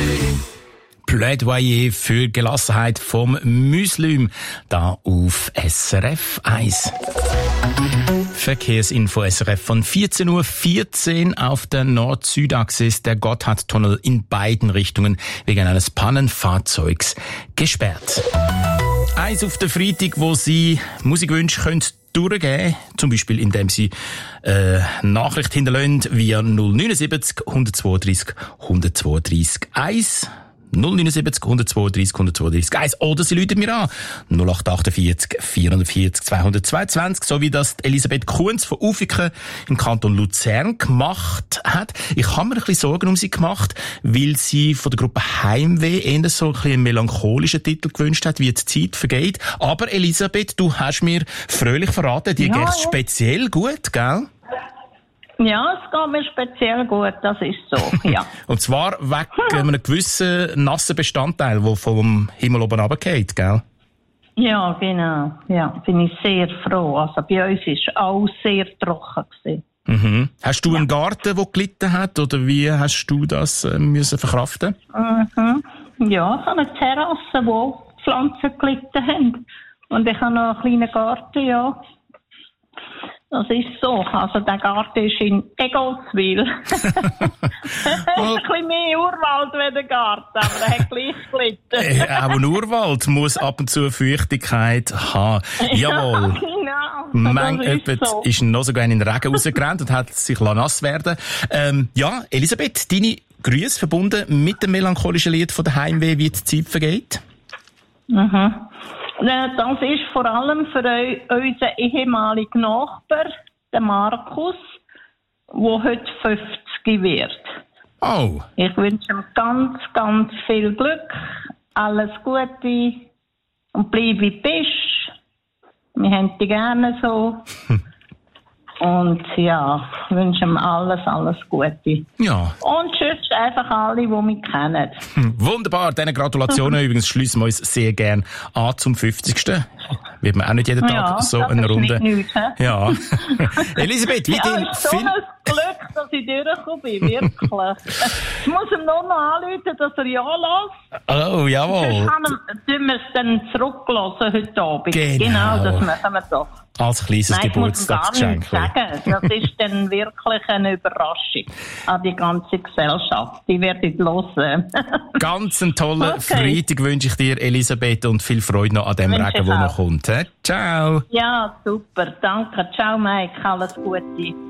Plädoyer für Gelassenheit vom Muslim, da auf SRF 1. Verkehrsinfo SRF von 14:14 Uhr auf der Nord-Süd-Achse ist der Gotthardtunnel in beiden Richtungen wegen eines Pannenfahrzeugs gesperrt. Eins auf der Freitag, wo Sie Musikwünsche können durchgeben, zum Beispiel indem Sie Nachricht hinterlassen via 079 132 132 1. 079 132 132 1 oder Sie rufen mir an 0848 440 222, so wie das Elisabeth Kunz von Ufiken im Kanton Luzern gemacht hat. Ich habe mir ein bisschen Sorgen um sie gemacht, weil sie von der Gruppe Heimweh eher so ein bisschen einen melancholischen Titel gewünscht hat, wie die Zeit vergeht. Aber Elisabeth, du hast mir fröhlich verraten, dir geht's speziell gut, gell? Ja, es geht mir speziell gut, das ist so, ja. Und zwar wegen einem gewissen nassen Bestandteil, der vom Himmel oben runterfällt, gell? Ja, genau. Ja, bin ich sehr froh. Also bei uns war alles sehr trocken gewesen. Mhm. Hast du einen Garten, der gelitten hat, oder wie hast du das müssen verkraften? Mhm. Ja, ich habe eine Terrasse, wo Pflanzen gelitten haben. Und ich habe noch einen kleinen Garten, ja. Das ist so. Also der Garten ist in Egolswil. Es ist ein bisschen mehr Urwald wie der Garten, aber er hat gleich gelitten. Auch ein Urwald muss ab und zu Feuchtigkeit haben. Jawohl. Ja, genau. Jemand So. ist noch sogar in den Regen rausgerannt und hat sich nass werden. Ja, Elisabeth, deine Grüße verbunden mit dem melancholischen Lied von der Heimweh, wie die Zeit vergeht. Mhm. Das ist vor allem für unseren ehemaligen Nachbar, den Markus, der heute 50 wird. Oh. Ich wünsche ihm ganz, ganz viel Glück, alles Gute und bleib wie du bist. Wir haben dich gerne so. Und ja, ich wünsche ihm alles Gute. Ja. Und tschüss einfach alle, die mich kennen. Wunderbar, diese Gratulationen übrigens schließen wir uns sehr gern an zum 50. Wird man auch nicht jeden Tag so eine Runde. Nichts, ja. Elisabeth, wie ja, denn es ist so ein Glück, dass ich durchgekommen bin, wirklich. Ich muss ihm nur noch anrufen, dass er ja lässt. Oh, jawohl. Sonst tun wir es dann zurücklassen heute Abend. Genau, das machen wir doch. Als kleines Geburtstagsgeschenk. Ich muss gar nichts sagen. Das ist dann wirklich eine Überraschung an die ganze Gesellschaft. Die werden hören. Ganz einen tollen Freitag wünsche ich dir, Elisabeth, und viel Freude noch an dem Regen, der noch kommt. He? Ciao. Ja, super. Danke. Ciao, Mike. Alles Gute.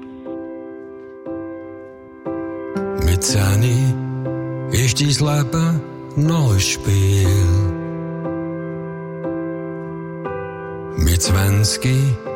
Mit 10 ist dein Leben noch ein Spiel. Mit 20